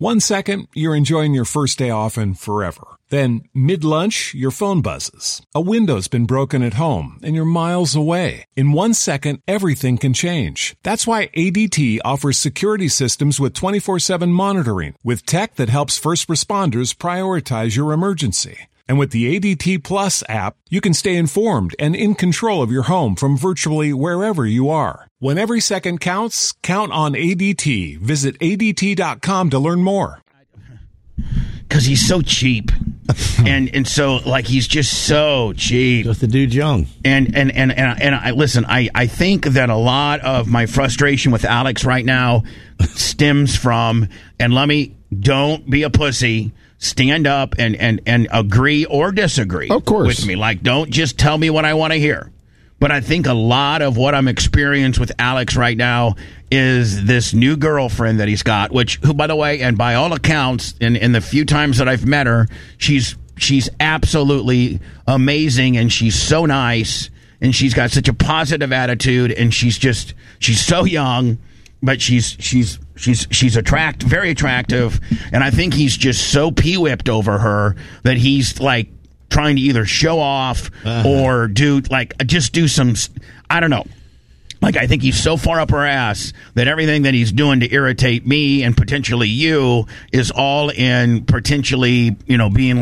1 second, you're enjoying your first day off and forever. Then, mid-lunch, your phone buzzes. A window's been broken at home, and you're miles away. In 1 second, everything can change. That's why ADT offers security systems with 24/7 monitoring, with tech that helps first responders prioritize your emergency. And with the ADT Plus app, you can stay informed and in control of your home from virtually wherever you are. When every second counts, count on ADT. Visit ADT.com to learn more. Because he's so cheap. and so, like, he's just so cheap. Just the dude's young. And I listen, I think that a lot of my frustration with Alex right now stems from, and let me, don't be a pussy. Stand up and agree or disagree with me. Like, don't just tell me what I want to hear. But I think a lot of what I'm experiencing with Alex right now is this new girlfriend that he's got, who, by the way, and by all accounts, in the few times that I've met her, she's absolutely amazing, and she's so nice, and she's got such a positive attitude, and she's so young, but she's very attractive, and I think he's just so pee-whipped over her that he's like trying to either show off or do some, I don't know. Like, I think he's so far up her ass that everything that he's doing to irritate me and potentially you is all in potentially, being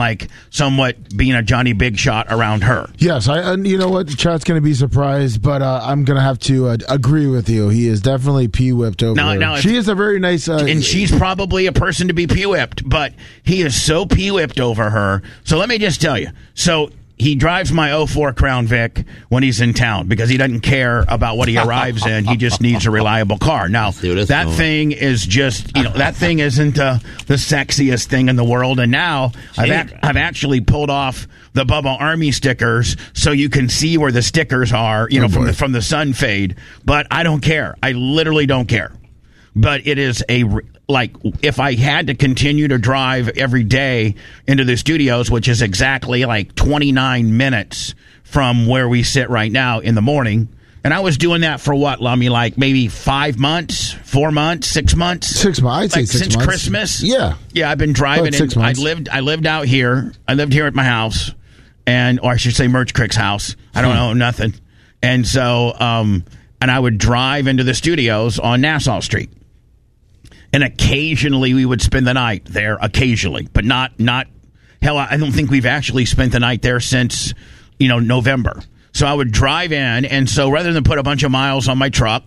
a Johnny Big Shot around her. Yes, you know what? The chat's going to be surprised, but I'm going to have to agree with you. He is definitely pee-whipped over her. Now, she is a very nice... and she's probably a person to be pee-whipped, but he is so pee-whipped over her. So let me just tell you. So... he drives my 04 Crown Vic when he's in town because he doesn't care about what he arrives in. He just needs a reliable car. Now, that thing is just, that thing isn't the sexiest thing in the world. And now I've actually pulled off the Bubba Army stickers so you can see where the stickers are, from the sun fade. But I don't care. I literally don't care. But it is if I had to continue to drive every day into the studios, which is exactly 29 minutes from where we sit right now in the morning, and I was doing that for what, Lummy, maybe 5 months, 4 months, 6 months? 6 months, I'd say 6 months. Since Christmas? Yeah. Yeah, I've been driving. 6 months. I lived out here. I lived here at my house, or I should say Merch Crick's house. I don't know, nothing. And so, and I would drive into the studios on Nassau Street. And occasionally we would spend the night there, occasionally. But not hell, I don't think we've actually spent the night there since, November. So I would drive in, and so rather than put a bunch of miles on my truck,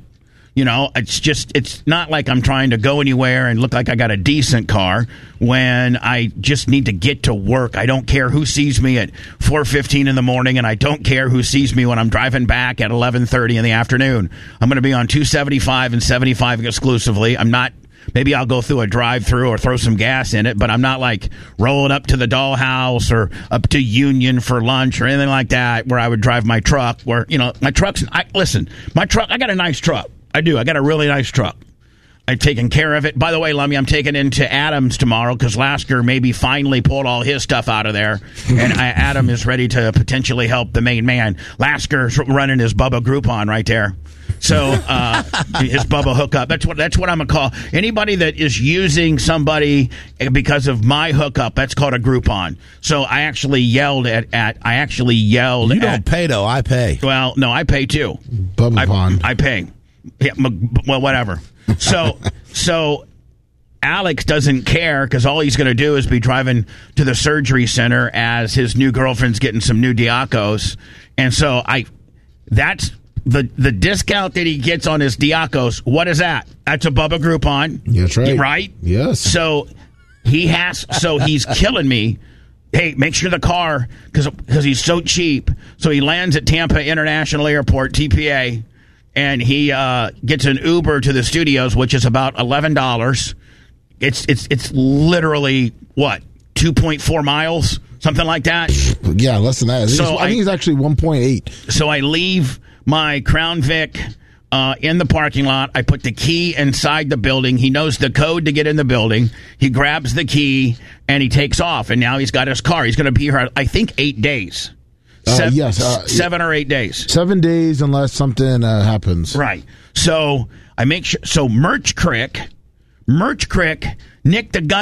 it's not like I'm trying to go anywhere and look like I got a decent car when I just need to get to work. I don't care who sees me at 4:15 in the morning, and I don't care who sees me when I'm driving back at 11:30 in the afternoon. I'm going to be on 275 and 75 exclusively. I'm not... Maybe I'll go through a drive-through or throw some gas in it, but I'm not rolling up to the Dollhouse or up to Union for lunch or anything like that where I would drive my truck where, my truck's... my truck, I got a nice truck. I do. I got a really nice truck. I've taken care of it. By the way, Lummy, I'm taking into Adams tomorrow because Lasker maybe finally pulled all his stuff out of there, and Adam is ready to potentially help the main man. Lasker's running his Bubba Groupon right there. So his Bubba hookup. That's what I'm gonna call anybody that is using somebody because of my hookup. That's called a Groupon. So I actually yelled at. You don't pay though. I pay. Well, no, I pay too. Bubba I pay. Yeah, well, whatever. So Alex doesn't care because all he's going to do is be driving to the surgery center as his new girlfriend's getting some new Diacos, and so that's. The discount that he gets on his Diacos, what is that? That's a Bubba Groupon. That's right. Right? Yes. So he's killing me. Hey, make sure the car, because he's so cheap. So he lands at Tampa International Airport, TPA, and he gets an Uber to the studios, which is about $11. It's literally, what, 2.4 miles? Something like that? Yeah, less than that. I think it's actually 1.8. So I leave my Crown Vic in the parking lot. I put the key inside the building. He knows the code to get in the building. He grabs the key, and he takes off. And now he's got his car. He's going to be here, I think, 8 days. 7 or 8 days. 7 days unless something happens. Right. So I make sure. So Merch Crick, Nick the Gun.